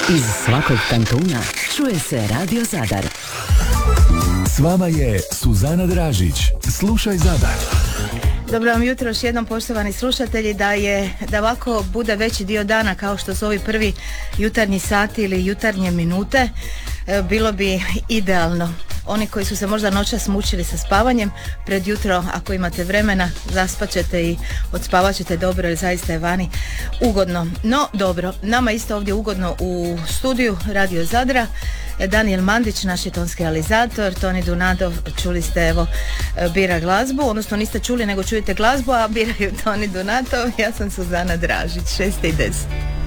Iz svakog kantuna čuje se Radio Zadar. S vama je Suzana Dražić. Slušaj Zadar. Dobro vam jutro još jednom, poštovani slušatelji. Da ovako bude veći dio dana kao što su ovi prvi jutarnji sati ili jutarnje minute, bilo bi idealno. Oni koji su se možda noćas mučili sa spavanjem, pred jutro ako imate vremena zaspat ćete i odspavat ćete dobro, jer zaista je vani ugodno. No dobro, nama isto ovdje ugodno u studiju Radio Zadra. Daniel Mandić, naš je tonski realizator, Toni Dunadov, čuli ste, evo, bira glazbu, odnosno niste čuli nego čujete glazbu, a biraju Toni Dunatov. Ja sam Suzana Dražić, 6:10.